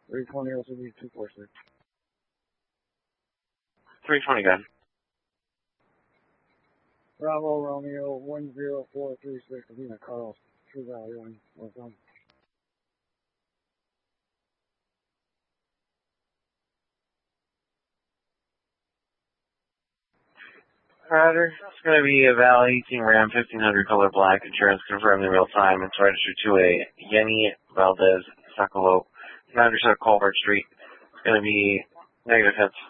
320 LCD 246. 320, gun. Bravo Romeo 10436, Lena Carl, True Valley 1, welcome. Ryder, it's going to be a Val 18 Ram 1500 color black, insurance confirmed in real time. It's registered to a Yenny Valdez Sacalo, 900 Colbert Street. It's going to be negative hits.